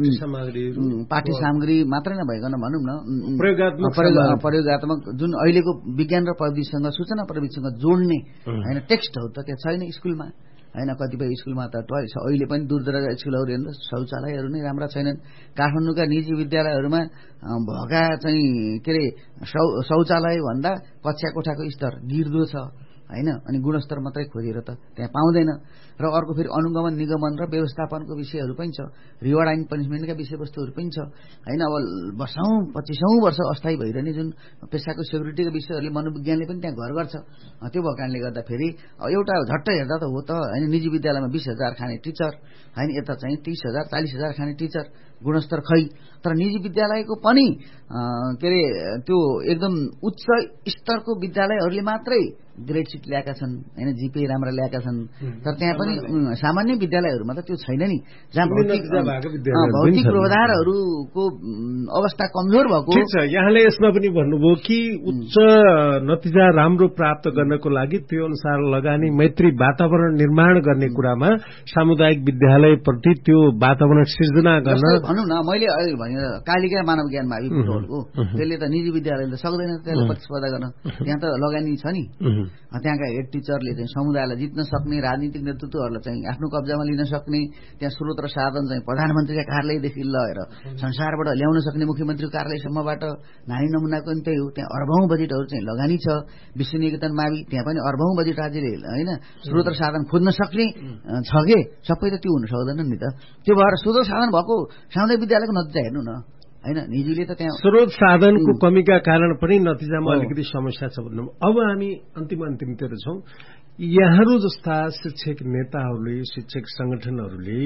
पाठ्य सामग्री मात्रै नभइकन भनौँ न प्रयोगात्मक जुन अहिलेको विज्ञान र प्रविधिसँग, सूचना प्रविधिसँग जोड्ने होइन टेक्स्टहरू त त्यहाँ छैन स्कुलमा होइन। कतिपय स्कुलमा त अहिले पनि दूरदराज स्कुलहरू हेर्नु शौचालयहरू नै राम्रा छैनन्। काठमाडौँका निजी विद्यालयहरूमा भएका चाहिँ के अरे शौचालय भन्दा कक्षा कोठाको स्तर गिर्दो छ होइन। अनि गुणस्तर मात्रै खोजेर त त्यहाँ पाउँदैन। र अर्को फेरि अनुगमन निगमन र व्यवस्थापनको विषयहरू पनि छ, रिवार्ड एन्ड पनिसमेन्टका विषयवस्तुहरू पनि छ होइन। अब वर्षौं 25औं वर्ष अस्थायी भइरहने जुन पेसाको सेक्युरिटीको विषयहरूले मनोविज्ञानले पनि त्यहाँ घर गर्छ। त्यो भएको कारणले गर्दा फेरि एउटा झट्टै हेर्दा त हो त होइन, निजी विद्यालयमा 20,000 खाने टिचर होइन, यता चाहिँ 30,000 40,000 खाने टिचर, गुणस्तर खै। तर निजी विद्यालयको पनि के अरे त्यो एकदम उच्च स्तरको विद्यालयहरूले मात्रै ग्रेड सिट ल्याएका छन् होइन, जिपे राम्रा ल्याएका छन्। तर त्यहाँ पनि सामान्य विद्यालयहरूमा त त्यो छैन नि, जहाँ भौतिक पूर्वाधारहरूको अवस्था कमजोर भएको। ठिक छ, यहाँले यसमा पनि भन्नुभयो कि उच्च नतिजा राम्रो प्राप्त गर्नको लागि त्यो अनुसार लगानी मैत्री वातावरण निर्माण गर्ने कुरामा सामुदायिक विद्यालयप्रति त्यो वातावरण सिर्जना गर्न भनौँ न। मैले अहिले भने कालिका मानव ज्ञान मावि पुटोलको त्यसले त निजी विद्यालयले सक्दैन त्यसले प्रतिस्पर्धा गर्न, त्यहाँ त लगानी छ नि। त्यहाँका हेड टिचरले चाहिँ समुदायलाई जित्न सक्ने, राजनीतिक नेतृत्वहरूलाई चाहिँ आफ्नो कब्जामा लिन सक्ने, त्यहाँ स्रोत र साधन चाहिँ प्रधानमन्त्रीका कार्यालयदेखि लिएर संसारबाट ल्याउन सक्ने मुख्यमन्त्रीको कार्यालयसम्मबाट नानी नमुनाको पनि त्यही हो। त्यहाँ अर्बौं बजेटहरू चाहिँ लगानी छ। विश्वनिकेतन मावि त्यहाँ पनि अर्बौं बजेट राज्यले होइन स्रोत र साधन खोज्न सक्ने छ के, सबै त त्यो हुन सक्दैन नि त। त्यो भएर स्रोत साधन भएको सामुदायिक विद्यालयको नतिजा हेर्नु न होइन, निजीले त त्यहाँ स्रोत साधनको कमीका कारण पनि नतिजामा अलिकति समस्या छ भन्नु। अब हामी अन्तिमतिर छौं। यहाँहरू जस्ता शिक्षक नेताहरूले, शिक्षक संगठनहरूले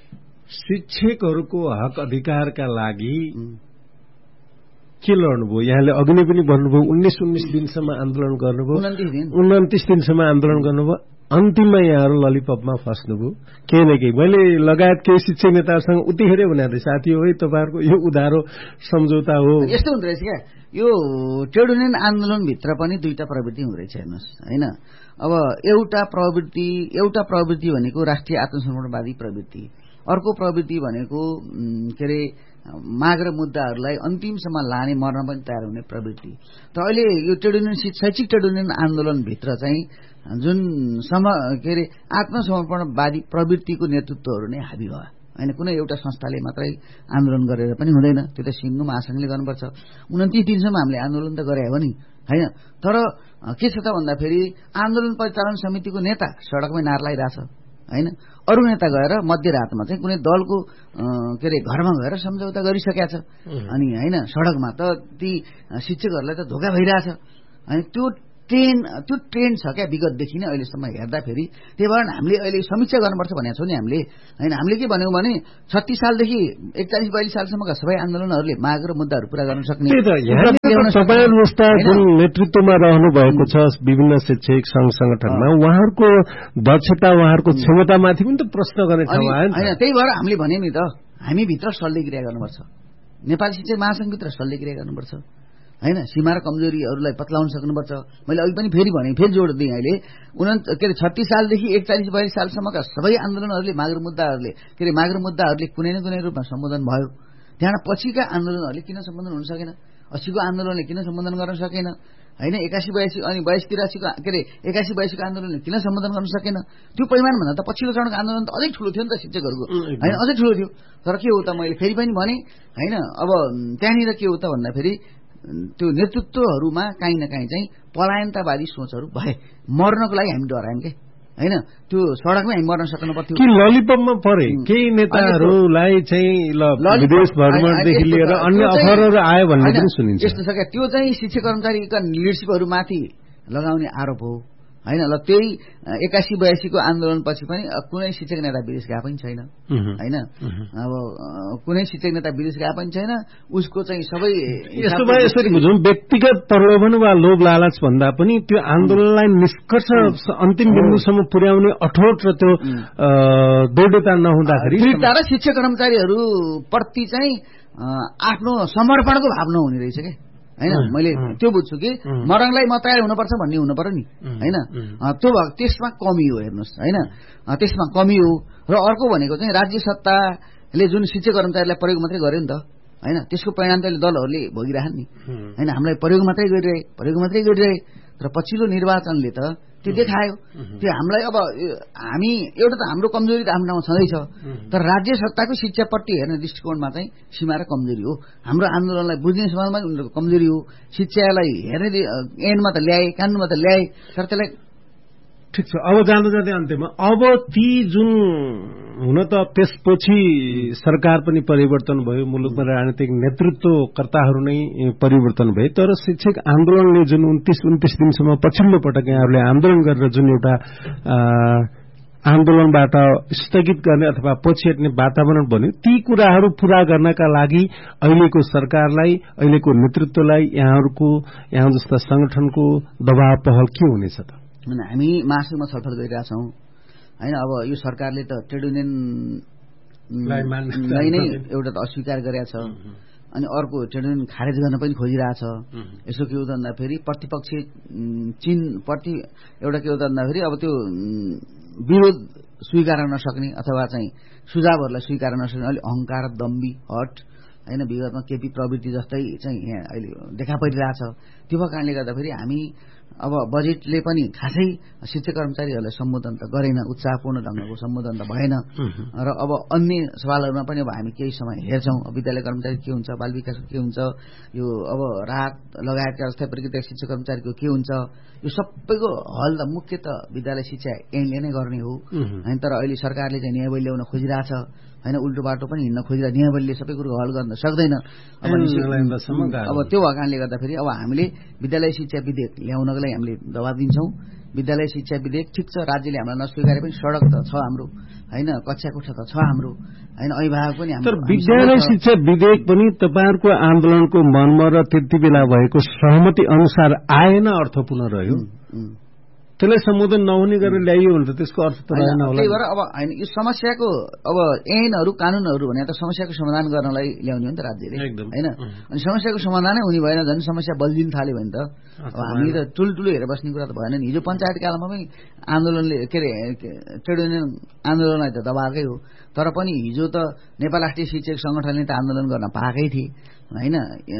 शिक्षकहरूको हक अधिकारका लागि के लड्नुभयो? यहाँले अघि नै पनि भन्नुभयो 19 दिनसम्म आन्दोलन गर्नुभयो, 29 दिनसम्म आन्दोलन गर्नुभयो, अन्तिममा यहाँहरू ललिपपमा फस्नुभयो केही न केही। मैले लगायत केही शिक्षक नेताहरूसँग उतिखेरै भनेको थिएँ, साथी हो तपाईँहरूको यो उधारो सम्झौता हो। यस्तो हुँदो रहेछ क्या, यो ट्रेड युनियन आन्दोलनभित्र पनि दुईटा प्रवृत्ति हुँदो रहेछ हेर्नुहोस् होइन। अब एउटा प्रवृत्ति भनेको राष्ट्रिय आत्मसमर्पणवादी प्रवृत्ति, अर्को प्रवृत्ति भनेको के अरे माग र मुद्दाहरूलाई अन्तिमसम्म लाने मर्न पनि तयार हुने प्रवृत्ति। तर अहिले यो ट्रेड युनियन शैक्षिक ट्रेड युनियन आन्दोलनभित्र चाहिँ जुन के अरे आत्मसमर्पणवादी प्रवृत्तिको नेतृत्वहरू नै हाबी भयो होइन। कुनै एउटा संस्थाले मात्रै आन्दोलन गरेर पनि हुँदैन, त्यो त सिङ्गो महासङ्घले गर्नुपर्छ। 29 दिनसम्म हामीले आन्दोलन त गरे हो नि होइन। तर के छ त भन्दाखेरि आन्दोलन परिचालन समितिको नेता सडकमै नारा लगाइरहेछ होइन। अरू नेता गएर मध्यरातमा चाहिँ कुनै दलको के अरे घरमा गएर सम्झौता गरिसकेका छ अनि होइन। सडकमा त ती शिक्षकहरूलाई त धोका भइरहेछ होइन। त्यो ट्रेन्ड छ क्या विगतदेखि नै अहिलेसम्म हेर्दाखेरि। त्यही भएर हामीले अहिले समीक्षा गर्नुपर्छ भनेको छौँ नि हामीले होइन। हामीले के भन्यौँ भने 36 सालदेखि 41-42 सालसम्मका सबै आन्दोलनहरूले माग र मुद्दाहरू पूरा गर्न सक्ने तपाईँहरू जस्ता जुन नेतृत्वमा रहनु भएको छ विभिन्न शैक्षिक संघ संगठनमा उहाँहरूको दक्षता उहाँहरूको क्षमतामाथि पनि त प्रश्न गर्ने ठाउँ आयो होइन। त्यही भएर हामीले भन्यौँ नि त हामीभित्र शल्यक्रिया गर्नुपर्छ, नेपाली शिक्षक महासङ्घभित्र शल्यक्रिया गर्नुपर्छ होइन। सीमा र कमजोरीहरूलाई पत्लाउन सक्नुपर्छ। मैले अघि पनि फेरि भने फेरि जोड दिएँ अहिले 36 सालदेखि 41-42 सालसम्मका सबै आन्दोलनहरूले माग र मुद्दाहरूले कुनै न कुनै रूपमा सम्बोधन भयो। त्यहाँ पछिका आन्दोलनहरूले किन सम्बोधन हुन सकेन, 80को आन्दोलनले किन सम्बोधन गर्न सकेन होइन। 81-82 अनि 82-83को के अरे 81-82को आन्दोलनले किन सम्बोधन गर्न सकेन। त्यो परिमाणभन्दा त पछिल्लो चरणको आन्दोलन त अझै ठुलो थियो नि त शिक्षकहरूको होइन, अझै ठुलो थियो। तर के हो त मैले फेरि पनि भने होइन। अब त्यहाँनिर के हो त भन्दाखेरि त्यो नेतृत्वहरूमा काहीँ न काहीँ चाहिँ पलायनतावादी सोचहरू भए। मर्नको लागि हामी डरायौँ के होइन। त्यो सडकमै हामी मर्न सक्नु पर्थ्यो कि ललिपपमा परे केही नेताहरूलाई चाहिँ विदेश भ्रमणदेखि लिएर अन्य अफरहरू आयो भन्ने पनि सुनिन्छ। यस्तो छ क्या, त्यो चाहिँ शिक्षक कर्मचारीका लिडरसिपहरूमाथि लगाउने आरोप हो होइन। ल त्यही 81-82को आन्दोलनपछि पनि कुनै शिक्षक नेता विदेश गए पनि छैन होइन। अब कुनै शिक्षक नेता विदेश गए पनि छैन। उसको चाहिँ सबै यस्तो भए यसरी बुझौँ, व्यक्तिगत प्रलोभन वा लोभ लालच भन्दा पनि त्यो आन्दोलनलाई निष्कर्ष अन्तिम बिन्दुसम्म पुर्याउने अठोट र त्यो दृढता नहुँदाखेरि दृढता र शिक्षक कर्मचारीहरू प्रति चाहिँ आफ्नो समर्पणको भाव नहुने रहेछ क्या होइन। मैले त्यो बुझ्छु कि मरणलाई म तयार हुनुपर्छ भन्ने हुनु पर्यो नि होइन। त्यो त्यसमा कमी हो हेर्नुहोस् होइन, त्यसमा कमी हो। र अर्को भनेको चाहिँ राज्य सत्ताले जुन शिक्षक कर्मचारीलाई प्रयोग मात्रै गर्यो नि त होइन, त्यसको परिणाम त दलहरूले भोगिरहन् नि होइन। हामीलाई प्रयोग मात्रै गरिरहे तर पछिल्लो निर्वाचनले त त्यो देखायो। त्यो हामीलाई अब हामी एउटा त हाम्रो कमजोरी त आफ्नो ठाउँमा छँदैछ, तर राज्य सत्ताको शिक्षापट्टि हेर्ने दृष्टिकोणमा चाहिँ सीमा र कमजोरी हो। हाम्रो आन्दोलनलाई बुझ्ने समाजमा उनीहरूको कमजोरी हो। शिक्षालाई हेर्ने एन्डमा त ल्याए, कानुनमा त ल्याए, तर त्यसलाई ठिक छ। अब जाँदा जाँदै अन्त्यमा अब ती जुन हुन त त्यसपछि सरकार पनि परिवर्तन भयो, मुलुकमा राजनीतिक नेतृत्वकर्ताहरू नै परिवर्तन भए, तर शिक्षक आन्दोलनले जुन 29 दिनसम्म पछिल्लो पटक यहाँहरूले आन्दोलन गरेर जुन एउटा आन्दोलनबाट स्थगित गर्ने अथवा पछि हट्ने वातावरण बन्यो, ती कुराहरू पूरा गर्नका लागि अहिलेको सरकारलाई, अहिलेको नेतृत्वलाई यहाँ जस्ता संगठनको दबाव पहल के हुनेछ त? हामी महासङ्घमा छलफल गरिरहेछौँ होइन। अब यो सरकारले त ट्रेड युनियनलाई नै एउटा त अस्वीकार गरेका छ अनि अर्को ट्रेड युनियन खारेज गर्न पनि खोजिरहेछ। यसो के हो त भन्दाखेरि प्रतिपक्ष चिनप्रति एउटा के हो त भन्दाखेरि अब त्यो विरोध स्वीकार नसक्ने अथवा चाहिँ सुझावहरूलाई स्वीकार नसक्ने अलि अहङ्कार दम्बी हट होइन विगतमा केपी प्रवृत्ति जस्तै चाहिँ यहाँ अहिले देखा परिरहेछ। त्यो भएको कारणले गर्दाखेरि हामी अब बजेटले पनि खासै शिक्षक कर्मचारीहरूलाई सम्बोधन त गरेन, उत्साहपूर्ण ढङ्गको सम्बोधन त भएन। र अब अन्य सवालहरूमा पनि अब हामी केही समय हेर्छौँ, विद्यालय कर्मचारी के हुन्छ, बाल विकासको के हुन्छ, यो अब राहत लगायतका अस्थायी प्रक्रिया शिक्षक कर्मचारीको के हुन्छ, यो सबैको हल त मुख्य त विद्यालय शिक्षा ऐनले नै गर्ने हो होइन। तर अहिले सरकारले चाहिँ नियमावली ल्याउन खोजिरहेछ होइन, उल्टो बाटो पनि हिँड्न खोजिरहेको, नियमावलीले सबै कुरो हल गर्न सक्दैन। अब त्यो भएको कारणले गर्दाखेरि अब हामीले विद्यालय शिक्षा विधेयक ल्याउनको लागि हामीले दबाब दिन्छौँ। विद्यालय शिक्षा विधेयक ठिक छ, राज्यले हामीलाई नस्वीकारे पनि सडक त छ हाम्रो होइन, कक्षा कोठा त छ हाम्रो होइन, अभिभावक पनि हाम्रो। तर विद्यालय शिक्षा विधेयक पनि तपाईँहरूको आन्दोलनको मनमा र त्यति बेला भएको सहमति अनुसार आएन, अर्थपूर्ण रह्यो त्यसलाई सम्बोधन नहुने गरेर ल्याइयो भने त त्यसको अर्थ त रहेन होला। त्यही भएर अब होइन यो समस्याको अब ऐनहरू कानूनहरू भने त समस्याको समाधान गर्नलाई ल्याउने हो नि त राज्यले होइन। अनि समस्याको समाधानै हुने भएन झन् समस्या बल्झिन थाल्यो भने त अब हामी त ठुल्ठुलो हेरेर बस्ने कुरा त भएन नि। हिजो पञ्चायत कालमा पनि आन्दोलनले के अरे ट्रेड युनियन आन्दोलनलाई त दबाएकै हो, तर पनि हिजो त नेपाल राष्ट्रिय शिक्षक संगठनले त आन्दोलन गर्न पाएकै थिए होइन।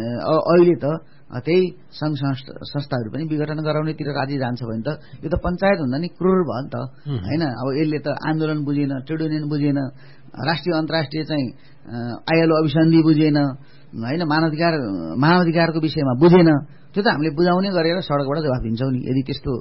अहिले त त्यही संघ संस्थाहरू पनि विघटन गराउनेतिर राज्य जान्छ भने त यो त पञ्चायत भन्दा नि क्रूर भयो नि त होइन। अब यसले त आन्दोलन बुझेन, ट्रेड युनियन बुझेन, राष्ट्रिय अन्तर्राष्ट्रिय चाहिँ ILO अभिसन्धि बुझेन होइन, मानवाधिकारको विषयमा बुझेन। त्यो त हामीले बुझाउने गरेर सडकबाट जवाफ दिन्छौँ नि यदि त्यस्तो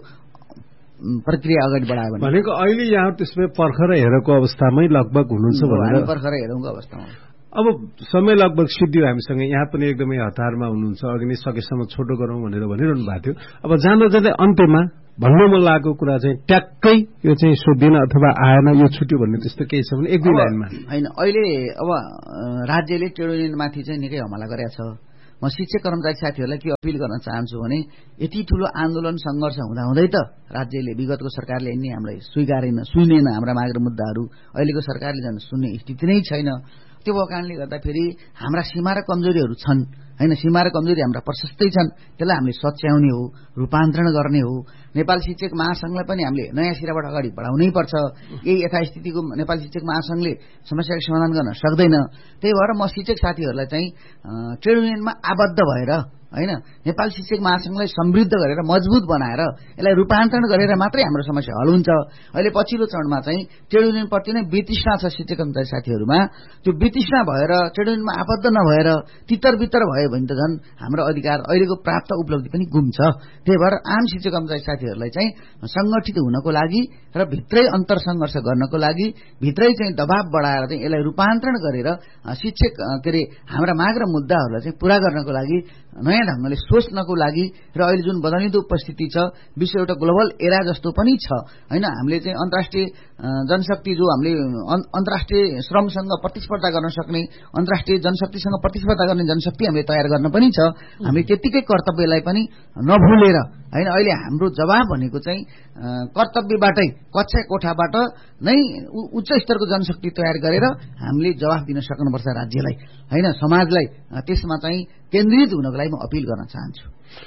प्रक्रिया अगाडि बढायो भने। भनेको अहिले यहाँ त्यसमा पर्खर हेरेको अवस्थामै लगभग हुनुहुन्छ भनेर। पर्खर हेरौँको अवस्थामा अब समय लगभग सिद्धियो हामीसँग। यहाँ पनि एकदमै हतारमा हुनुहुन्छ, अघि नै सकेसम्म छोटो गरौँ भनेर भनिरहनु भएको थियो। अब जाँदा जाँदै अन्त्यमा भन्नु मन लागेको कुरा चाहिँ ट्याक्कै यो चाहिँ सोधिएन अथवा आएन यो छुट्यो भन्ने त्यस्तो केही छ भने एक दुई लाइनमा होइन। अहिले अब राज्यले ट्रेड युनियनमाथि चाहिँ निकै हमला गरेको छ। म शिक्षक कर्मचारी साथीहरूलाई के अपिल गर्न चाहन्छु भने यति ठूलो आन्दोलन संघर्ष हुँदाहुँदै त राज्यले विगतको सरकारले नि हामीलाई सुनेन हाम्रा माग र मुद्दाहरू। अहिलेको सरकारले झन् सुन्ने स्थिति नै छैन। त्यो भएको कारणले गर्दाखेरि हाम्रा सीमा र कमजोरीहरू छन् होइन। सीमा र कमजोरी हाम्रा प्रशस्तै छन्, त्यसलाई हामीले सच्याउने हो, रूपान्तरण गर्ने हो। नेपाल शिक्षक महासंघलाई पनि हामीले नयाँ सिराबाट अगाडि बढाउनै पर्छ। यही यथास्थितिको नेपाल शिक्षक महासंघले समस्याको समाधान गर्न सक्दैन। त्यही भएर म शिक्षक साथीहरूलाई चाहिँ ट्रेड युनियनमा आबद्ध भएर होइन नेपाल शिक्षक महासंघलाई समृद्ध गरेर मजबुत बनाएर यसलाई रूपान्तरण गरेर मात्रै हाम्रो समस्या हल हुन्छ। अहिले पछिल्लो चरणमा चाहिँ ट्रेड युनियनप्रति नै वितृष्णा छ शिक्षक कर्मचारी साथीहरूमा। त्यो वितृष्णा भएर ट्रेड युनियनमा आबद्ध नभएर तितर बितर भयो भने त झन् हाम्रो अधिकार अहिलेको प्राप्त उपलब्धि पनि गुम्छ। त्यही भएर आम शिक्षक कर्मचारी साथीहरूलाई चाहिँ संगठित हुनको लागि र भित्रै अन्तर सङ्घर्ष गर्नको लागि भित्रै चाहिँ दबाव बढाएर चाहिँ यसलाई रूपान्तरण गरेर शिक्षक के अरे हाम्रा माग र मुद्दाहरूलाई चाहिँ पूरा गर्नको लागि नयाँ ढंगले सोच्नको लागि र अहिले जुन बदलिँदो उपस्थिति छ विश्व एउटा ग्लोबल एरा जस्तो पनि छ होइन। हामीले चाहिँ अन्तर्राष्ट्रिय जनशक्ति जो हामीले अन्तर्राष्ट्रिय श्रमसँग प्रतिस्पर्धा गर्न सक्ने अन्तर्राष्ट्रिय जनशक्तिसँग प्रतिस्पर्धा गर्ने जनशक्ति हामीले तयार गर्न पनि छ। हामी त्यतिकै कर्तव्यलाई पनि नभुलेर होइन अहिले हाम्रो जवाब भनेको चाहिँ कर्तव्यबाटै कक्षा कोठाबाट नै उच्च स्तरको जनशक्ति तयार गरेर हामीले जवाफ दिन सक्नुपर्छ राज्यलाई होइन, समाजलाई। त्यसमा चाहिँ केन्द्रित हुनको लागि म अपिल गर्न चाहन्छु।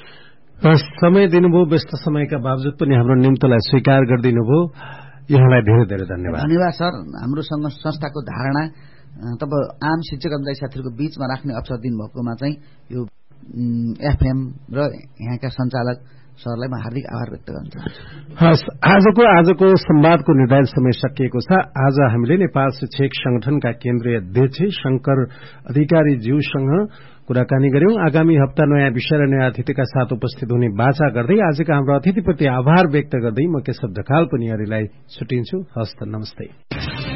समय दिनुभयो, व्यस्त समयका बावजुद पनि हाम्रो निम्तोलाई स्वीकार गरिदिनु भयो, यहाँलाई धेरै धेरै धन्यवाद। धन्यवाद सर। हाम्रो संस्थाको धारणा तब आम शिक्षक कर्मचारी साथीहरूको बीचमा राख्ने अवसर दिनुभएकोमा चाहिँ यो FM र यहाँका सञ्चालक सरलाई म हार्दिक आभार व्यक्त गर्न चाहन्छु। हस्, आजको संवादको निर्धारित समय सकिएको छ। आज हामीले नेपाल शिक्षक संगठनका केन्द्रीय अध्यक्ष शंकर अधिकारी ज्यूसँग कुराकानी गर्यौं। आगामी हप्ता नयाँ विषय र नयाँ अतिथिका साथ उपस्थित हुने बाचा गर्दै आजका हाम्रो अतिथिप्रति आभार व्यक्त गर्दै म केशव ढकाल पनि यहाँलाई छुटिन्छु। हस्त, नमस्ते।